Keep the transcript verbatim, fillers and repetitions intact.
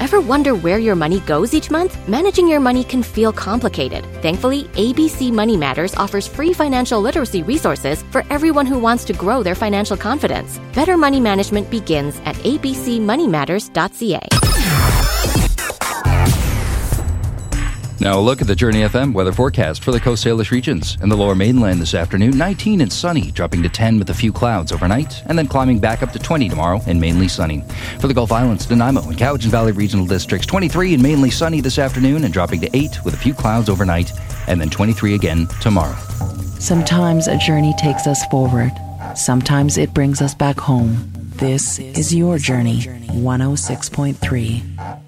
Ever wonder where your money goes each month? Managing your money can feel complicated. Thankfully, A B C Money Matters offers free financial literacy resources for everyone who wants to grow their financial confidence. Better money management begins at a b c money matters dot c a. Now a look at the Journey F M weather forecast for the Coast Salish regions. In the lower mainland this afternoon, nineteen and sunny, dropping to ten with a few clouds overnight, and then climbing back up to twenty tomorrow and mainly sunny. For the Gulf Islands, Nanaimo and Cowichan Valley regional districts, twenty-three and mainly sunny this afternoon and dropping to eight with a few clouds overnight, and then twenty-three again tomorrow. Sometimes a journey takes us forward. Sometimes it brings us back home. This is your Journey, one oh six point three.